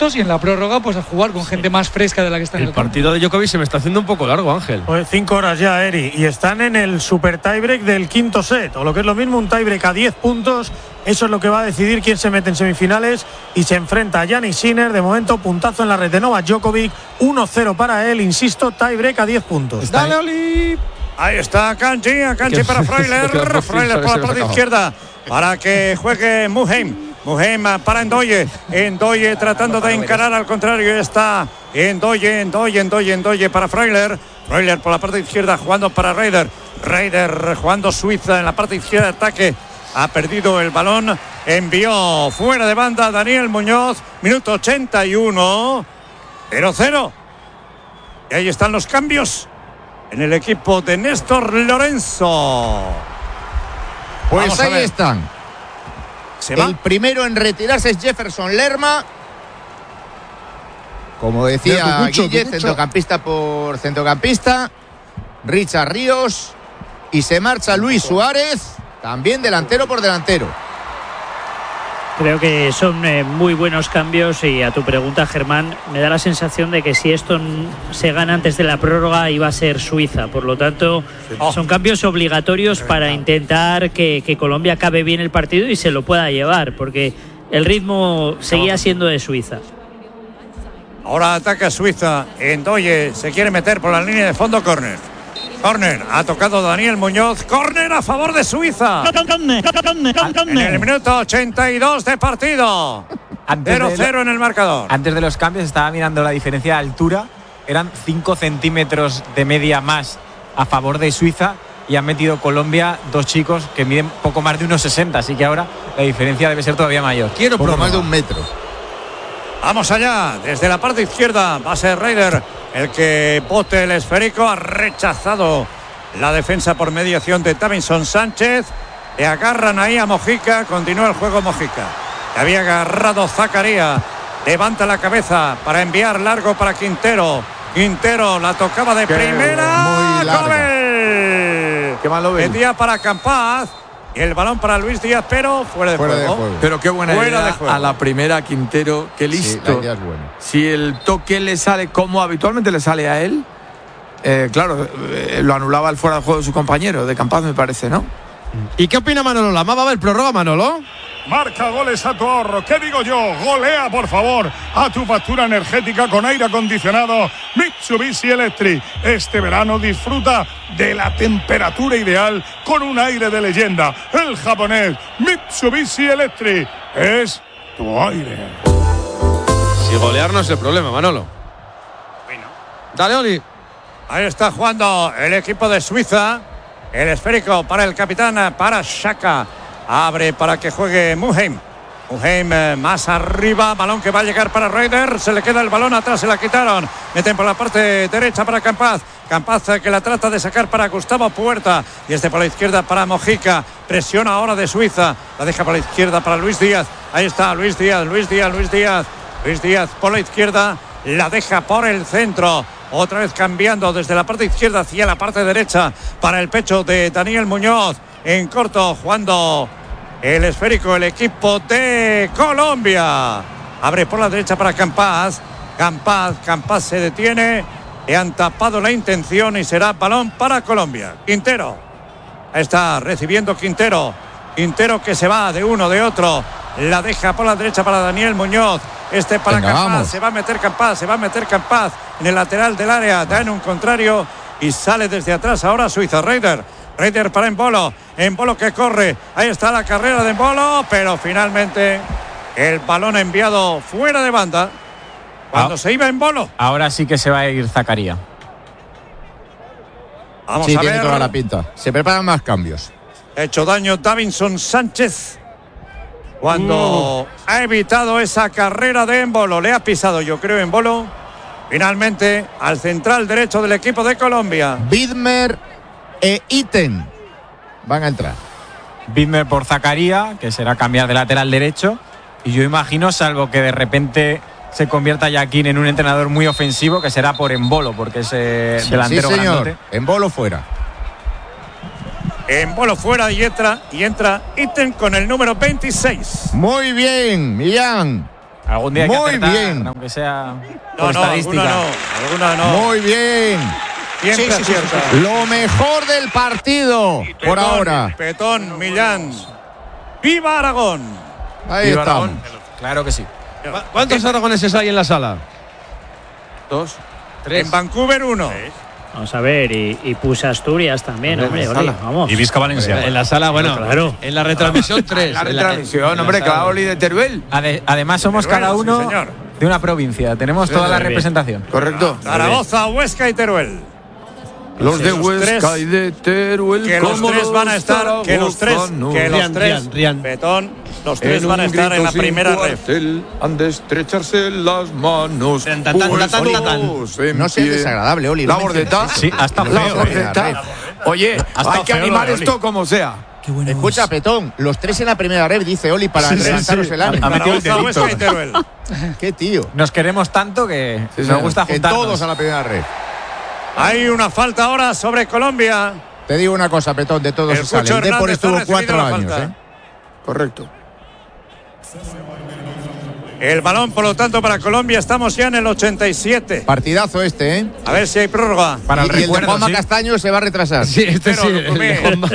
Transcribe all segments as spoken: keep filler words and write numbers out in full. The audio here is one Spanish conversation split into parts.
minutos y en la prórroga pues a jugar con gente más fresca de la que está en el, el partido de Djokovic se me está haciendo un poco largo, Ángel. Pues cinco horas ya, Eri, y están en el super tiebreak del quinto set, o lo que es lo mismo, un tiebreak a diez puntos. Eso es lo que va a decidir quién se mete en semifinales y se enfrenta a Jannik Sinner. De momento, puntazo en la red de Novak Djokovic, uno cero para él, insisto, tiebreak a diez puntos. Dale, Oli. Ahí está Kanji, a Kanji para Freuler, Freuler por la parte izquierda para que juegue Muheim. Muheim para Ndoye, Ndoye tratando de encarar al contrario, está Ndoye, Ndoye, Ndoye, Ndoye para Freuler, Freuler por la parte izquierda jugando para Raider, Raider jugando Suiza en la parte izquierda de ataque, ha perdido el balón, envió fuera de banda Daniel Muñoz, minuto ochenta y uno, cero cero, y ahí están los cambios en el equipo de Néstor Lorenzo. Pues Vamos ahí están. ¿Se va? El primero en retirarse es Jefferson Lerma. Como decía mucho, Guille, centrocampista por centrocampista. Richard Ríos. Y se marcha Luis Suárez, también delantero por delantero. Creo que son eh, muy buenos cambios y a tu pregunta, Germán, me da la sensación de que si esto se gana antes de la prórroga iba a ser Suiza. Por lo tanto, oh. son cambios obligatorios para intentar que, que Colombia acabe bien el partido y se lo pueda llevar, porque el ritmo seguía siendo de Suiza. Ahora ataca Suiza. Ndoye se quiere meter por la línea de fondo, córner. Córner, ha tocado Daniel Muñoz. Córner a favor de Suiza. En el minuto ochenta y dos de partido. cero cero en el marcador. Antes de los cambios estaba mirando la diferencia de altura. Eran cinco centímetros de media más a favor de Suiza. Y han metido Colombia dos chicos que miden poco más de unos sesenta. Así que ahora la diferencia debe ser todavía mayor. Quiero poco más de un metro. Vamos allá, desde la parte izquierda va a ser Raider el que bote el esférico. Ha rechazado la defensa por mediación de Davinson Sánchez. Le agarran ahí a Mojica, continúa el juego Mojica. Le había agarrado Zakaria, levanta la cabeza para enviar largo para Quintero. Quintero la tocaba de Qué primera. Colomel. Qué malo ve. Metía para Campaz. Y el balón para Luis Díaz, pero fuera de, fuera juego. de juego. Pero qué buena fuera idea a la primera, Quintero. Qué listo. Sí, la idea es buena. Si el toque le sale como habitualmente le sale a él, eh, claro, eh, lo anulaba el fuera de juego de su compañero, de Campaz, me parece, ¿no? ¿Y qué opina Manolo Lama? ¿Va a haber prórroga, Manolo? Marca goles a tu ahorro. ¿Qué digo yo? Golea, por favor, a tu factura energética con aire acondicionado Mitsubishi Electric. Este verano disfruta de la temperatura ideal con un aire de leyenda. El japonés Mitsubishi Electric es tu aire. Si golear no es el problema, Manolo. Bueno. Dale, Oli. Ahí está jugando el equipo de Suiza. El esférico para el capitán, para Xhaka. Abre para que juegue Muheim. Muheim eh, más arriba. Balón que va a llegar para Raider. Se le queda el balón atrás, se la quitaron. Meten por la parte derecha para Campaz. Campaz eh, que la trata de sacar para Gustavo Puerta. Y este por la izquierda para Mojica. Presiona ahora de Suiza. La deja por la izquierda para Luis Díaz. Ahí está Luis Díaz, Luis Díaz, Luis Díaz. Luis Díaz por la izquierda. La deja por el centro. Otra vez cambiando desde la parte izquierda hacia la parte derecha para el pecho de Daniel Muñoz. En corto, jugando el esférico, el equipo de Colombia. Abre por la derecha para Campaz. Campaz, Campaz se detiene. Le han tapado la intención y será balón para Colombia. Quintero. Ahí está recibiendo Quintero. Quintero que se va de uno, de otro. La deja por la derecha para Daniel Muñoz. Este para Venga, Campaz. Vamos. Se va a meter Campaz. Se va a meter Campaz en el lateral del área. Da en un contrario y sale desde atrás ahora Suiza. Raider. Raider para Embolo. Embolo que corre. Ahí está la carrera de Embolo. Pero finalmente el balón enviado fuera de banda. Cuando ah, se iba Embolo. Ahora sí que se va a ir Zakaria. Vamos sí, a tiene ver. toda la pinta. Se preparan más cambios. Ha hecho daño Davinson Sánchez. Cuando uh. ha evitado esa carrera de Embolo. Le ha pisado, yo creo, Embolo. Finalmente al central derecho del equipo de Colombia. Widmer e Iten van a entrar. Widmer por Zakaria, que será cambiar de lateral derecho. Y yo imagino, salvo que de repente se convierta Yaquín en un entrenador muy ofensivo, que será por Embolo, porque es eh, sí, delantero sí, señor. grandote. Embolo fuera. Embolo fuera y entra, y entra Iten con el número veintiséis. Muy bien, Millán. Algún día hay que Muy acertar, bien. aunque sea No, por no, estadística. alguna no, alguna no. Muy bien. Siempre Sí, sí, sí, acierta. sí. Lo mejor del partido por Petón, ahora. Petón, Millán. ¡Viva Aragón! Ahí Viva estamos. Aragón. Claro que sí. ¿Cuántos aragoneses hay en la sala? Dos. En Vancouver, uno. Vamos a ver, y, y puse Asturias también, hombre, hombre, vamos. Y Vizca Valencia. En la sala, bueno, Claro. en la retransmisión tres. La En retransmisión, en hombre, la sala. claro, Oli de Teruel. Ade- además, somos Teruel, cada sí, uno señor. de una provincia. Tenemos toda la Muy bien. representación. Correcto. Zaragoza, Huesca y Teruel. Los de Los Huesca tres- y de Teruel. Que los como tres van a estar, que los tres, zaragozanos. que los Rian, tres, Rian, Rian. Petón, los tres En van a un estar en la grito sin primera red. cuartel, han de estrecharse las manos. Tan, tan, tan, Pues tan, tan, tan. todos en No seas pie. desagradable, Oli. La no bordeta. menciones eso. Sí, ha estado La feo, bordeta. eh. Oye, estado hay que feo lo animar de Oli. esto como sea. Escucha, Petón, los tres en la primera red, dice Oli, para Sí, sí, levantaros sí. el ánimo. Ha metido el Zaragoza, dedito. Huesca y Teruel. Qué tío. Nos queremos tanto que Sí, nos señor. gusta Que juntarnos. todos a la primera red. Hay una falta ahora sobre Colombia. Te digo una cosa, Petón, de todos El se sale. Cucho El Depor Hernández estuvo ha recibido cuatro la años, falta. ¿eh? Correcto. El balón, por lo tanto, para Colombia. Estamos ya en el ochenta y siete. Partidazo este, ¿eh? A ver si hay prórroga. Para el y, y el de recuerdo, Juanma sí. Castaño se va a retrasar. Sí, este Pero sí. lo el comí. de Juanma.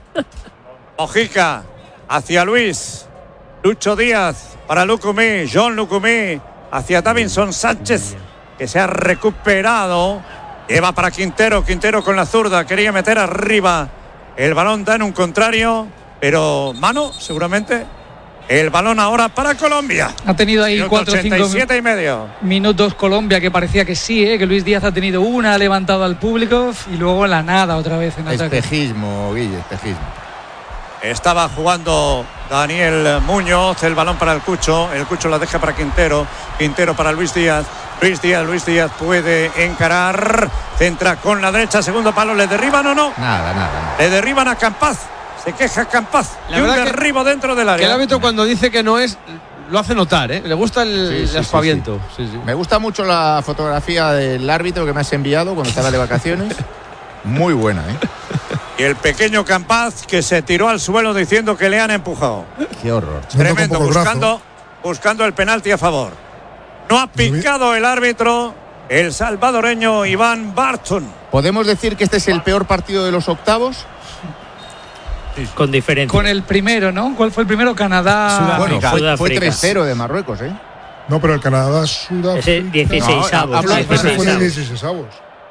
Ojica hacia Luis. Lucho Díaz para Lucumí. John Lucumí hacia Davinson Sánchez, que se ha recuperado. Lleva para Quintero. Quintero con la zurda. Quería meter arriba. El balón da en un contrario. Pero mano, seguramente. El balón ahora para Colombia. Ha tenido ahí Minuto cuatro o ochenta y cinco siete y medio. minutos Colombia, que parecía que sí, ¿eh? Que Luis Díaz ha tenido una, ha levantado al público y luego la nada otra vez en ataque. Espejismo, Guille, espejismo. Estaba jugando Daniel Muñoz, el balón para el Cucho, el Cucho la deja para Quintero, Quintero para Luis Díaz, Luis Díaz, Luis Díaz puede encarar, centra con la derecha, segundo palo, ¿le derriban o no? Nada, nada. nada. Le derriban a Campaz, se queja Campaz, La y un verdad que- derribo dentro del Que el área. árbitro cuando dice que no es, lo hace notar, ¿eh? Le gusta el, Sí, sí, el sí, aspaviento. Sí, sí. Me gusta mucho la fotografía del árbitro que me has enviado cuando estaba de vacaciones. Muy buena, ¿eh? Y el pequeño Campaz que se tiró al suelo diciendo que le han empujado. Qué horror. Tremendo, buscando, buscando el penalti a favor. No ha picado el árbitro, el salvadoreño Iván Barton. ¿Podemos decir que este es el peor partido de los octavos? Con diferencia. Con el primero, ¿no? ¿Cuál fue el primero? Canadá. Sudáfrica. Bueno, fue, fue Sudáfrica. tres cero de Marruecos, ¿eh? No, pero el Canadá, Sudáfrica. Ese dieciséis avos. habla- Ese fue en el avos. dieciséis avos.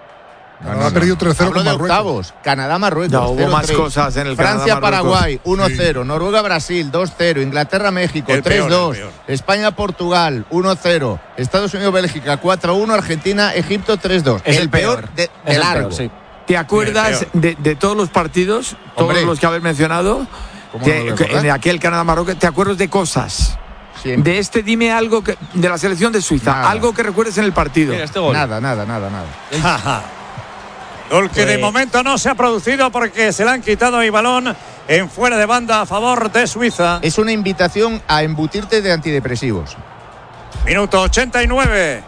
No, Canadá no, ha perdido no. tres cero Hablo con de Marruecos. octavos. Canadá-Marruecos. Ya, hubo cero más tres. cosas en el Francia-Paraguay, uno Sí. cero. Noruega-Brasil, dos cero. Inglaterra-México, El peor, tres dos. el peor. España-Portugal, uno cero. Estados Unidos-Bélgica, cuatro uno. Argentina-Egipto, tres dos. Es el peor. de, Es de el largo. peor, sí. ¿Te acuerdas Bien, de, de todos los partidos, todos Hombre. los que habéis mencionado? ¿Cómo Te- no lo voy a que- acordar? en aquel Canadá-Marruecos, ¿te acuerdas de cosas? Siempre. De este, dime algo que, de la selección de Suiza, Nada. algo que recuerdes en el partido. Mira, este gol. Nada, nada, nada, nada. Gol que de Pues- momento no se ha producido porque se le han quitado el balón en fuera de banda a favor de Suiza. Es una invitación a embutirte de antidepresivos. Minuto ochenta y nueve.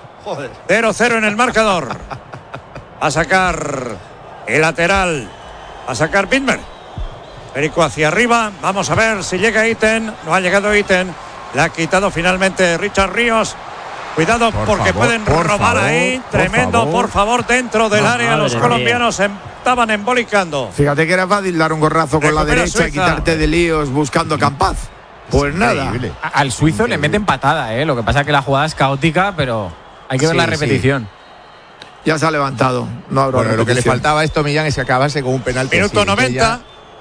cero cero en el marcador. Va a sacar el lateral. Va a sacar Bitmer. Perico hacia arriba. Vamos a ver si llega Iten. No ha llegado Iten. Le ha quitado finalmente Richard Ríos. Cuidado Por porque favor, pueden por robar favor, ahí. por Tremendo, favor. por favor, dentro del Ah, área. madre Los mía. colombianos em- estaban embolicando. Fíjate que era fácil dar un gorrazo con la Recupera derecha y Suiza. quitarte de líos buscando Campaz. Pues nada. Increíble. A- Al suizo le meten patada, ¿eh? Lo que pasa es que la jugada es caótica, pero hay que ver Sí, la sí. repetición. Ya se ha levantado. No habrá Bueno, lo que le repetición. faltaba a esto, Millán, es que acabase con un penalti. Minuto así, noventa. ya.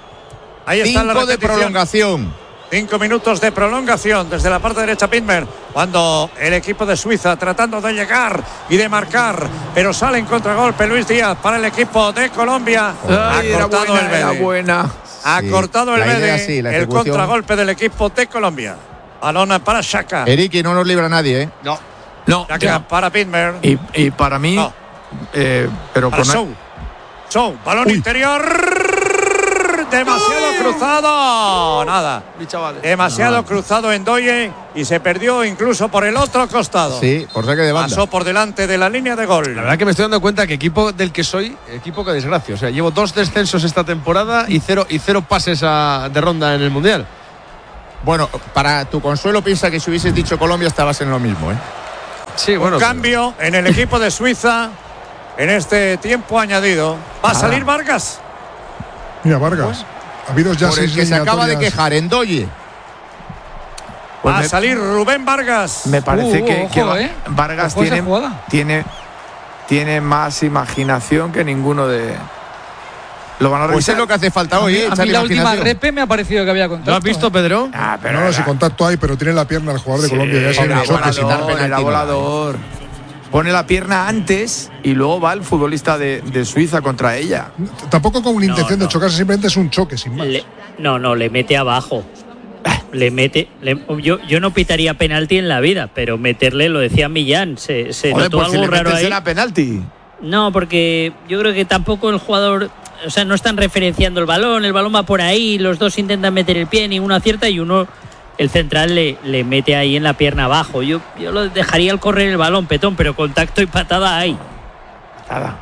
Ahí está la Cinco de repetición. prolongación. Cinco minutos de prolongación desde la parte derecha Pitmer, cuando el equipo de Suiza tratando de llegar y de marcar, pero sale en contragolpe Luis Díaz para el equipo de Colombia. Ay, ha era cortado buena, el era Bede. buena. Ha Sí, cortado el la idea Bede, sí, la el ejecución. contragolpe del equipo de Colombia. Balón para Shaka. Eriki no nos libra nadie, ¿eh? No. No. Shaka ya. para Pitmer. Y, y para mí, No. eh, pero Para con Show. Show. Balón interior. Demasiado cruzado. Nada. Mi chaval. Demasiado cruzado en Doye y se perdió incluso por el otro costado. Sí, por saque de banda. Pasó por delante de la línea de gol. La verdad que me estoy dando cuenta que equipo del que soy, equipo que desgracia. O sea, llevo dos descensos esta temporada y cero, y cero pases a- de ronda en el Mundial. Bueno, para tu consuelo, piensa que si hubieses dicho Colombia estabas en lo mismo, ¿eh? Sí, bueno. Un cambio pero... en el equipo de Suiza en este tiempo añadido. ¿Va a salir Vargas? Mira, Vargas. Ha habido ya Por el seis que se acaba de eliminatorias. quejar, Endoye. Pues va me, a salir Rubén Vargas. Me parece Uh, que, ojo, que va, eh. Vargas Ojo esa tiene, jugada. tiene, tiene más imaginación que ninguno de. Lo van a Pues revisar. es lo que hace falta hoy, ¿eh? A Echar mí la última imaginación. repe me ha parecido que había contacto. ¿Lo has visto, ¿eh? Pedro? Ah, pero No, no, si era- contacto hay, pero tiene la pierna el jugador de Sí, Colombia. Ya se era le choca, sin dar volador, penalti, era no. volador. Pone la pierna antes y luego va el futbolista de, de Suiza contra ella. Tampoco con una intención no. de chocarse, simplemente es un choque, sin más. Le- no, no, le mete abajo. Le mete. le- yo, yo no pitaría penalti en la vida, pero meterle, lo decía Millán, se, se Joder, notó pues si algo le raro metes ahí. era penalti. No, porque yo creo que tampoco el jugador, o sea, no están referenciando el balón, el balón va por ahí, los dos intentan meter el pie, ninguno acierta y uno, el central, le, le mete ahí en la pierna abajo. Yo, yo lo dejaría al correr el balón, Petón, pero contacto y patada hay. Nada.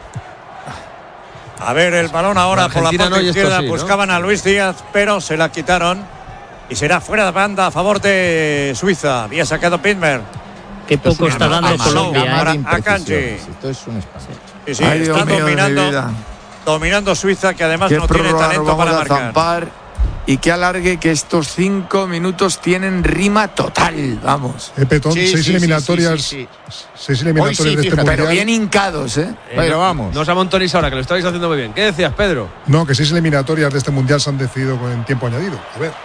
A ver, el balón ahora por la Argentina parte no, y esto izquierda. sí, ¿no? Buscaban a Luis Díaz, pero se la quitaron. Y será fuera de banda a favor de Suiza. Había sacado Pitmer. Qué poco está dando Amasó, Colombia. ¿eh? ahora Ahora, Akanji. Esto es un espanto. Sí, sí, Ay, Dios está mío de mi dominando, vida. dominando Suiza, que además Qué no tiene prórroga nos talento vamos para a marcar. zampar y que alargue que estos cinco minutos tienen rima total, vamos. Eh, Petón, Sí, seis sí, eliminatorias, sí, sí, seis eliminatorias Hoy sí, de este fíjate, Pero mundial. bien hincados, ¿eh? Pero vamos. No os amontonéis ahora, que lo estáis haciendo muy bien. ¿Qué decías, Pedro? No, que seis eliminatorias de este mundial se han decidido con tiempo añadido. A ver.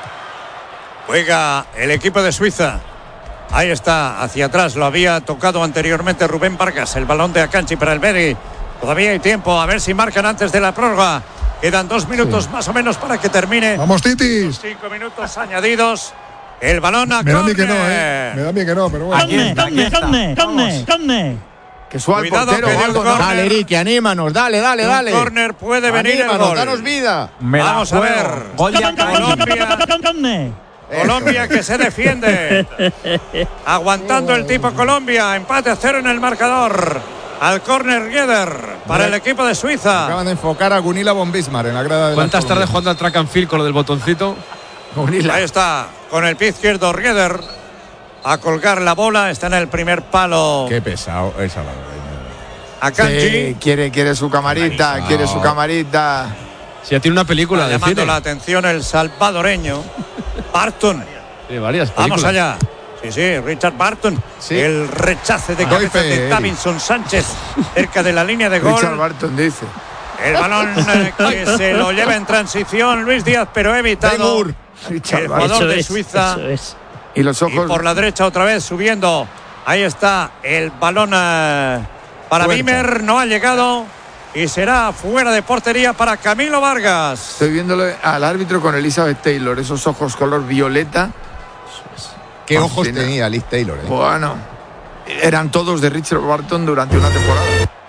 Juega el equipo de Suiza. Ahí está, hacia atrás. Lo había tocado anteriormente Rubén Vargas. El balón de Akanji para el Beri. Todavía hay tiempo. A ver si marcan antes de la prórroga. Quedan dos minutos más o menos para que termine. ¡Vamos, Titis! Cinco minutos añadidos. El balón a Me da a mí que no, córner. ¿eh? Me da a mí que no, pero bueno. Aquí está, aquí está. Vamos. Que suba el Cuidado, portero que o dio algo, el ¿no? córner. Dale, Ricky, anímanos, dale, dale, Un dale. córner puede venir el Anímanos, gol. danos vida. Me la Vamos a juego. ver. Gol de Akanji. Colombia, Colombia que se defiende. Aguantando el tipo Colombia. Empate a cero en el marcador. Al córner Rieder para el equipo de Suiza. Acaban de enfocar a Gunilla von Bismarck en la grada de ¿Cuántas las tardes colombianas. jugando al track and field con lo del botoncito? Unila. Ahí está, con el pie izquierdo Rieder. A colgar la bola. Está en el primer palo. Qué pesado esa la Akanji. Sí, quiere, quiere su camarita, No. quiere su camarita. Si ya tiene una película Está de llamando cine. la atención el salvadoreño Barton. Tiene varias películas. Vamos allá. Sí, sí, Richard Barton. Sí. El rechace de Doy cabeza fe, de Eric. Davinson Sánchez cerca de la línea de gol. Richard Barton dice. El balón eh, que se lo lleva en transición Luis Díaz, pero evitado. Taimur. Richard El Barton. jugador Eso de es, Suiza. eso es. Y los Y ojos. por la derecha otra vez subiendo. Ahí está el balón eh, para Fuerza. Bimer. No ha llegado. Y será fuera de portería para Camilo Vargas. Estoy viéndolo al árbitro con Elizabeth Taylor, esos ojos color violeta. Qué ojos Fascina. tenía Liz Taylor, ¿eh? Bueno, eran todos de Richard Barton durante una temporada.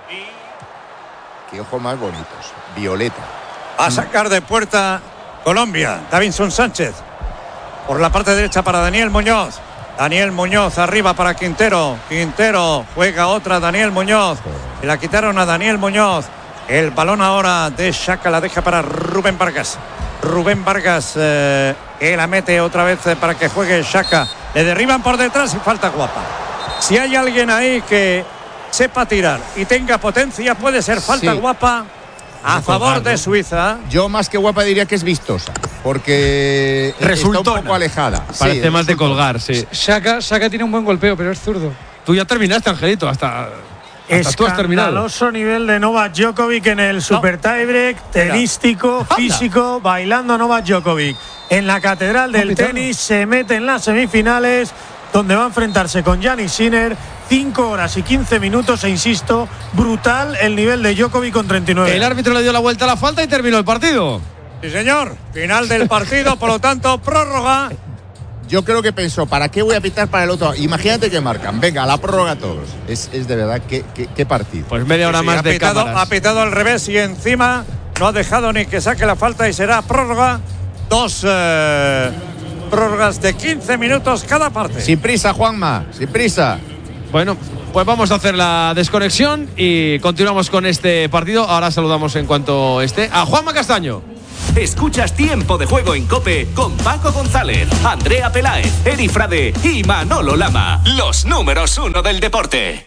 Qué ojos más bonitos. Violeta. A sacar de puerta Colombia. Davinson Sánchez. Por la parte derecha para Daniel Muñoz. Daniel Muñoz arriba para Quintero. Quintero juega otra Daniel Muñoz. Se la quitaron a Daniel Muñoz. El balón ahora de Xhaka la deja para Rubén Vargas. Rubén Vargas eh, que la mete otra vez eh, para que juegue Xhaka. Le derriban por detrás y falta Guapa. Si hay alguien ahí que sepa tirar y tenga potencia, puede ser falta Sí. Guapa a favor de Suiza. Yo más que guapa diría que es vistosa, porque Resultona. está un poco alejada. Parece Sí, más de colgar, sí. Shaka, Shaka tiene un buen golpeo, pero es zurdo. Tú ya terminaste, Angelito, hasta, hasta tú has terminado. Escandaloso nivel de Novak Djokovic en el super tiebreak, tenístico, físico, bailando Novak Djokovic. En la catedral del pitado. tenis se mete en las semifinales, donde va a enfrentarse con Giannis Sinner. cinco horas y quince minutos, e insisto, brutal el nivel de Djokovic con treinta y nueve. El árbitro le dio la vuelta a la falta y terminó el partido. Sí, señor. Final del partido, por lo tanto, prórroga. Yo creo que pensó, ¿para qué voy a pitar para el otro? Imagínate que marcan. Venga, a la prórroga todos. Es, es de verdad, qué, qué, qué partido. Pues media hora Sí, más ha de pitado, cámaras. ha pitado al revés y encima no ha dejado ni que saque la falta y será prórroga. Dos eh, prórrogas de quince minutos cada parte. Sin prisa, Juanma, sin prisa. Bueno, pues vamos a hacer la desconexión y continuamos con este partido. Ahora saludamos en cuanto esté a Juanma Castaño. Escuchas Tiempo de Juego en COPE con Paco González, Andrea Peláez, Eri Frade y Manolo Lama. Los números uno del deporte.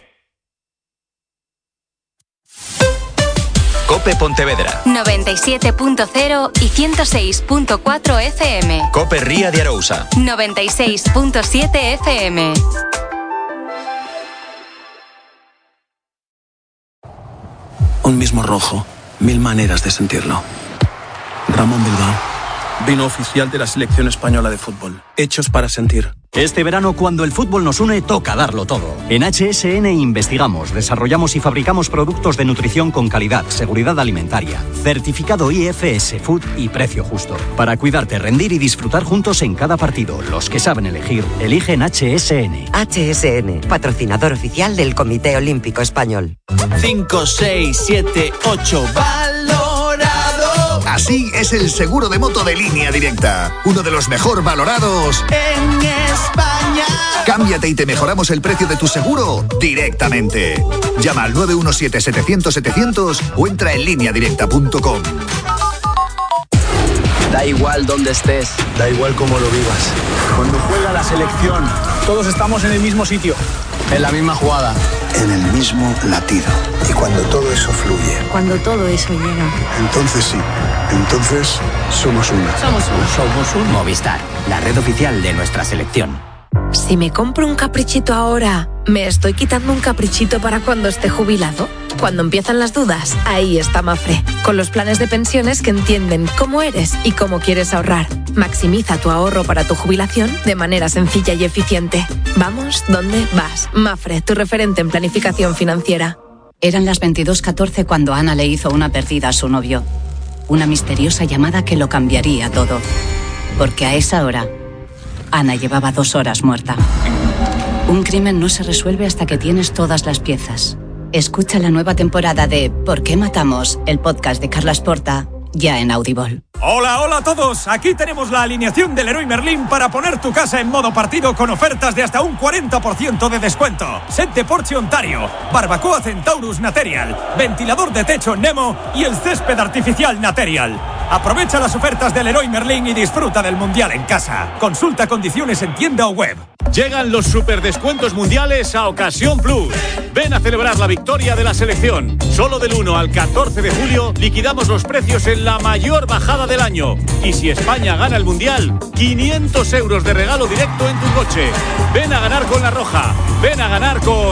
COPE Pontevedra noventa y siete punto cero y ciento seis punto cuatro F M. COPE Ría de Arousa noventa y seis punto siete F M. Un mismo rojo, mil maneras de sentirlo. Ramón Bilbao, vino oficial de la selección española de fútbol. Hechos para sentir. Este verano, cuando el fútbol nos une, toca darlo todo. En H S N investigamos, desarrollamos y fabricamos productos de nutrición con calidad, seguridad alimentaria, certificado I F S Food y precio justo. Para cuidarte, rendir y disfrutar juntos en cada partido. Los que saben elegir, eligen H S N. H S N, patrocinador oficial del Comité Olímpico Español. cinco, seis, siete, ocho, valorado. Así es el seguro de moto de Línea Directa. Uno de los mejor valorados en España. Cámbiate y te mejoramos el precio de tu seguro directamente. Llama al nueve uno siete, setecientos, setecientos o entra en línea directa punto com. Da igual donde estés, da igual cómo lo vivas. Cuando juega la selección, todos estamos en el mismo sitio, en la misma jugada, en el mismo latido. Y cuando todo eso fluye, cuando todo eso llega, entonces sí, entonces somos uno. Somos uno. Somos un Movistar, la red oficial de nuestra selección. Si me compro un caprichito ahora, ¿me estoy quitando un caprichito para cuando esté jubilado? Cuando empiezan las dudas, ahí está Mafre, con los planes de pensiones que entienden cómo eres y cómo quieres ahorrar. Maximiza tu ahorro para tu jubilación de manera sencilla y eficiente. Vamos, ¿dónde vas? Mafre, tu referente en planificación financiera. Eran las veintidós catorce cuando Ana le hizo una perdida a su novio. Una misteriosa llamada que lo cambiaría todo. Porque a esa hora, Ana llevaba dos horas muerta. Un crimen no se resuelve hasta que tienes todas las piezas. Escucha la nueva temporada de ¿Por qué matamos?, el podcast de Carlas Porta, ya en Audible. Hola, hola a todos. Aquí tenemos la alineación del Leroy Merlin para poner tu casa en modo partido con ofertas de hasta un cuarenta por ciento de descuento. Set de Porsche Ontario, barbacoa Centaurus Material, ventilador de techo Nemo y el césped artificial Material. Aprovecha las ofertas del Leroy Merlin y disfruta del Mundial en casa. Consulta condiciones en tienda o web. Llegan los superdescuentos mundiales a Ocasión Plus. Ven a celebrar la victoria de la selección. Solo del uno al catorce de julio liquidamos los precios en la mayor bajada del año. Y si España gana el Mundial, quinientos euros de regalo directo en tu coche. Ven a ganar con La Roja. Ven a ganar con